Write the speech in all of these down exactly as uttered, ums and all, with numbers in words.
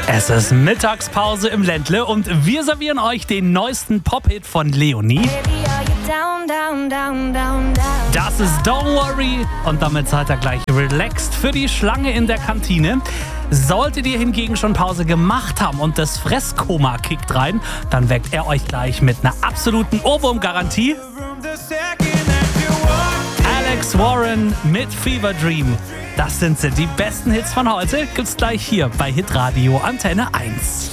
Es ist Mittagspause im Ländle und wir servieren euch den neuesten Pop-Hit von Leonie. Das ist Don't Worry und damit seid ihr gleich relaxed für die Schlange in der Kantine. Solltet ihr hingegen schon Pause gemacht haben und das Fresskoma kickt rein, dann weckt er euch gleich mit einer absoluten Ohrwurm-Garantie. Alex Warren mit Fever Dream. Das sind sie, die besten Hits von heute. Gibt's gleich hier bei Hitradio Antenne eins.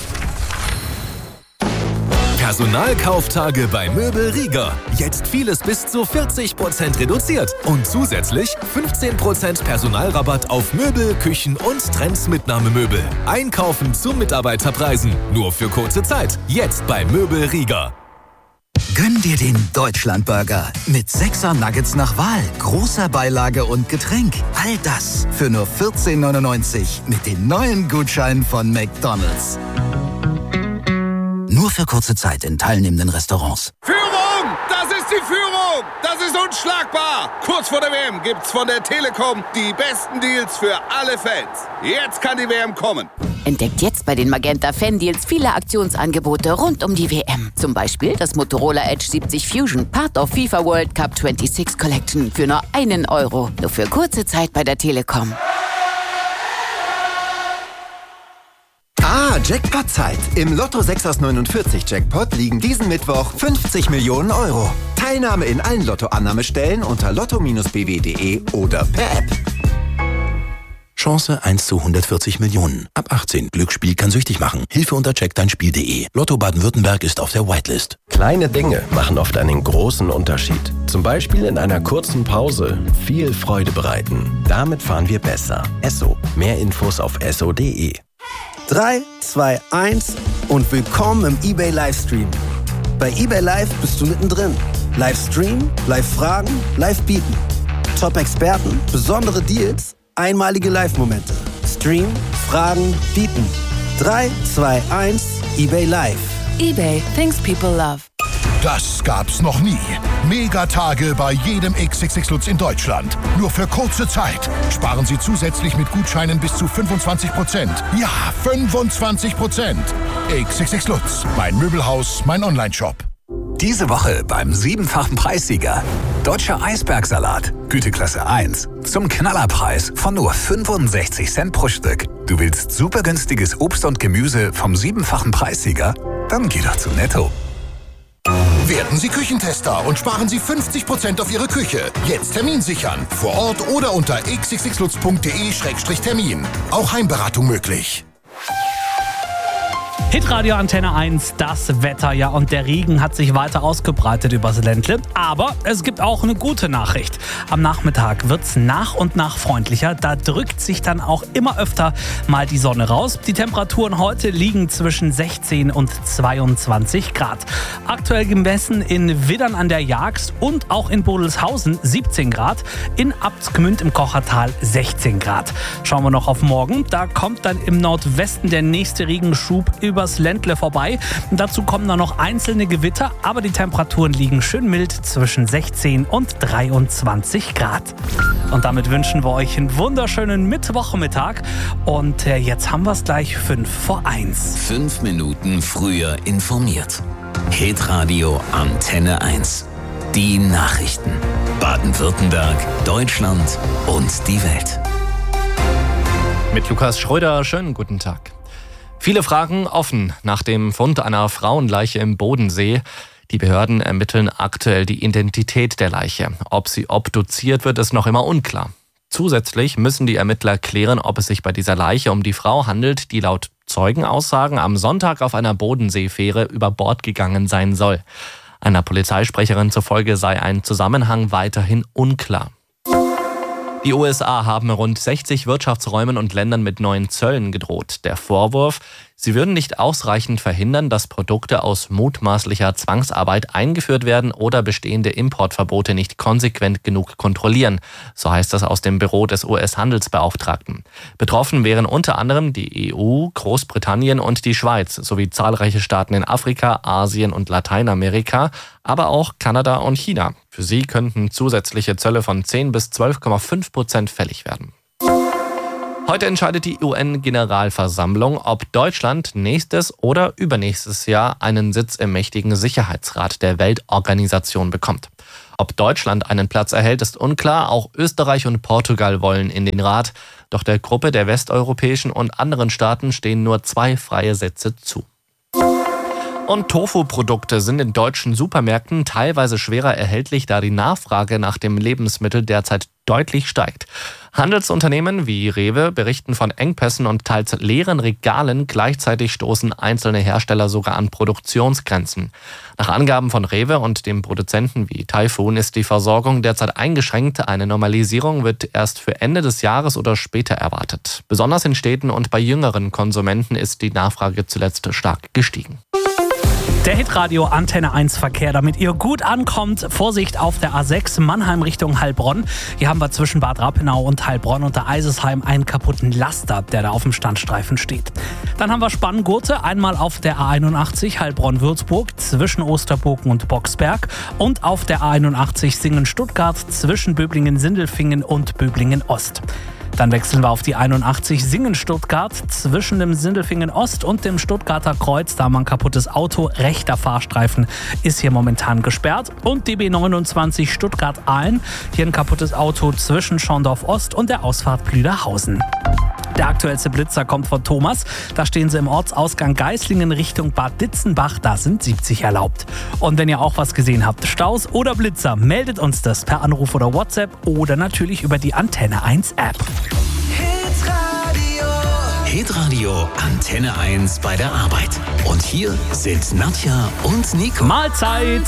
Personalkauftage bei Möbel Rieger. Jetzt vieles bis zu vierzig Prozent reduziert. Und zusätzlich fünfzehn Prozent Personalrabatt auf Möbel, Küchen und Trendsmitnahmemöbel. Einkaufen zu Mitarbeiterpreisen. Nur für kurze Zeit. Jetzt bei Möbel Rieger. Gönn dir den Deutschlandburger mit sechser Nuggets nach Wahl, großer Beilage und Getränk. All das für nur vierzehn neunundneunzig mit den neuen Gutscheinen von McDonald's. Nur für kurze Zeit in teilnehmenden Restaurants. Führung! Das ist die Führung! Das ist unschlagbar! Kurz vor der W M gibt's von der Telekom die besten Deals für alle Fans. Jetzt kann die W M kommen. Entdeckt jetzt bei den Magenta Fan Deals viele Aktionsangebote rund um die W M. Zum Beispiel das Motorola Edge siebzig Fusion, Part of FIFA World Cup sechsundzwanzig Collection für nur einen Euro. Nur für kurze Zeit bei der Telekom. Ah, Jackpot-Zeit. Im Lotto sechs aus neunundvierzig Jackpot liegen diesen Mittwoch fünfzig Millionen Euro. Teilnahme in allen Lottoannahmestellen unter lotto Bindestrich b w punkt d e oder per App. Chance eins zu hundertvierzig Millionen. Ab achtzehn. Glücksspiel kann süchtig machen. Hilfe unter check dein Spiel punkt d e. Lotto Baden-Württemberg ist auf der Whitelist. Kleine Dinge machen oft einen großen Unterschied. Zum Beispiel in einer kurzen Pause viel Freude bereiten. Damit fahren wir besser. Esso. Mehr Infos auf esso punkt d e. drei, zwei, eins und willkommen im eBay Livestream. Bei eBay Live bist du mittendrin. Livestream, Live-Fragen, Live-Bieten. Top-Experten, besondere Deals, einmalige Live-Momente. Stream, Fragen, Bieten. drei, zwei, eins, eBay Live. eBay, things people love. Das gab's noch nie. Megatage bei jedem X X X Lutz in Deutschland. Nur für kurze Zeit. Sparen Sie zusätzlich mit Gutscheinen bis zu fünfundzwanzig Prozent. Ja, fünfundzwanzig Prozent. X X X Lutz. Mein Möbelhaus, mein Onlineshop. Diese Woche beim siebenfachen Preissieger. Deutscher Eisbergsalat, Güteklasse eins. Zum Knallerpreis von nur fünfundsechzig Cent pro Stück. Du willst super günstiges Obst und Gemüse vom siebenfachen Preissieger? Dann geh doch zu Netto. Werden Sie Küchentester und sparen Sie fünfzig Prozent auf Ihre Küche. Jetzt Termin sichern. Vor Ort oder unter x x x lutz punkt d e Schrägstrich Termin. Auch Heimberatung möglich. Hitradio Antenne eins, das Wetter, ja, und der Regen hat sich weiter ausgebreitet übers Ländle. Aber es gibt auch eine gute Nachricht. Am Nachmittag wird's nach und nach freundlicher. Da drückt sich dann auch immer öfter mal die Sonne raus. Die Temperaturen heute liegen zwischen sechzehn und zweiundzwanzig Grad. Aktuell gemessen in Widdern an der Jagst und auch in Bodelshausen siebzehn Grad. In Abtsgmünd im Kochertal sechzehn Grad. Schauen wir noch auf morgen. Da kommt dann im Nordwesten der nächste Regenschub übers Ländle vorbei. Und dazu kommen dann noch einzelne Gewitter, aber die Temperaturen liegen schön mild zwischen sechzehn und dreiundzwanzig Grad. Und damit wünschen wir euch einen wunderschönen Mittwochmittag. Und äh, jetzt haben wir es gleich fünf vor eins. Fünf Minuten früher informiert. Hitradio Antenne eins. Die Nachrichten. Baden-Württemberg, Deutschland und die Welt. Mit Lukas Schröder, schönen guten Tag. Viele Fragen offen nach dem Fund einer Frauenleiche im Bodensee. Die Behörden ermitteln aktuell die Identität der Leiche. Ob sie obduziert wird, ist noch immer unklar. Zusätzlich müssen die Ermittler klären, ob es sich bei dieser Leiche um die Frau handelt, die laut Zeugenaussagen am Sonntag auf einer Bodenseefähre über Bord gegangen sein soll. Einer Polizeisprecherin zufolge sei ein Zusammenhang weiterhin unklar. Die U S A haben rund sechzig Wirtschaftsräumen und Ländern mit neuen Zöllen gedroht. Der Vorwurf, sie würden nicht ausreichend verhindern, dass Produkte aus mutmaßlicher Zwangsarbeit eingeführt werden oder bestehende Importverbote nicht konsequent genug kontrollieren. So heißt das aus dem Büro des U S-Handelsbeauftragten. Betroffen wären unter anderem die E U, Großbritannien und die Schweiz sowie zahlreiche Staaten in Afrika, Asien und Lateinamerika, aber auch Kanada und China. Für sie könnten zusätzliche Zölle von zehn bis zwölf Komma fünf Prozent fällig werden. Heute entscheidet die U N-Generalversammlung, ob Deutschland nächstes oder übernächstes Jahr einen Sitz im mächtigen Sicherheitsrat der Weltorganisation bekommt. Ob Deutschland einen Platz erhält, ist unklar. Auch Österreich und Portugal wollen in den Rat. Doch der Gruppe der westeuropäischen und anderen Staaten stehen nur zwei freie Sitze zu. Und Tofu-Produkte sind in deutschen Supermärkten teilweise schwerer erhältlich, da die Nachfrage nach dem Lebensmittel derzeit deutlich steigt. Handelsunternehmen wie Rewe berichten von Engpässen und teils leeren Regalen. Gleichzeitig stoßen einzelne Hersteller sogar an Produktionsgrenzen. Nach Angaben von Rewe und dem Produzenten wie Typhoon ist die Versorgung derzeit eingeschränkt. Eine Normalisierung wird erst für Ende des Jahres oder später erwartet. Besonders in Städten und bei jüngeren Konsumenten ist die Nachfrage zuletzt stark gestiegen. Der Hitradio Antenne eins Verkehr, damit ihr gut ankommt. Vorsicht auf der A sechs Mannheim Richtung Heilbronn. Hier haben wir zwischen Bad Rappenau und Heilbronn unter Eisesheim einen kaputten Laster, der da auf dem Standstreifen steht. Dann haben wir Spanngurte, einmal auf der A einundachtzig Heilbronn-Würzburg zwischen Osterburgen und Boxberg und auf der A einundachtzig Singen-Stuttgart zwischen Böblingen-Sindelfingen und Böblingen-Ost. Dann wechseln wir auf die einundachtzig Singen-Stuttgart zwischen dem Sindelfingen-Ost und dem Stuttgarter Kreuz. Da haben wir ein kaputtes Auto. Rechter Fahrstreifen ist hier momentan gesperrt. Und die B neunundzwanzig Stuttgart-Aalen. Hier ein kaputtes Auto zwischen Schorndorf-Ost und der Ausfahrt Blüderhausen. Der aktuellste Blitzer kommt von Thomas. Da stehen sie im Ortsausgang Geislingen Richtung Bad Ditzenbach. Da sind siebzig erlaubt. Und wenn ihr auch was gesehen habt, Staus oder Blitzer, meldet uns das per Anruf oder WhatsApp oder natürlich über die Antenne eins App. Hitradio. Hitradio Antenne eins bei der Arbeit. Und hier sind Nadja und Nico. Mahlzeit!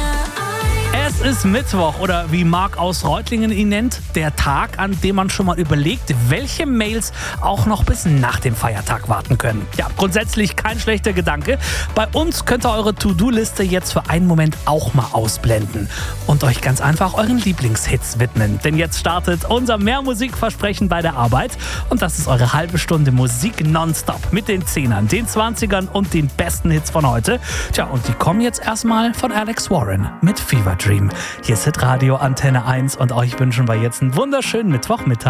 Es ist Mittwoch oder wie Marc aus Reutlingen ihn nennt, der Tag, an dem man schon mal überlegt, welche Mails auch noch bis nach dem Feiertag warten können. Ja, grundsätzlich kein schlechter Gedanke. Bei uns könnt ihr eure To-Do-Liste jetzt für einen Moment auch mal ausblenden und euch ganz einfach euren Lieblingshits widmen. Denn jetzt startet unser Mehr-Musik-Versprechen bei der Arbeit und das ist eure halbe Stunde Musik nonstop mit den Zehnern, den Zwanzigern und den besten Hits von heute. Tja, und die kommen jetzt erstmal von Alex Warren mit Fever Dream. Hier ist Hitradio Antenne eins und euch wünschen wir jetzt einen wunderschönen Mittwochmittag.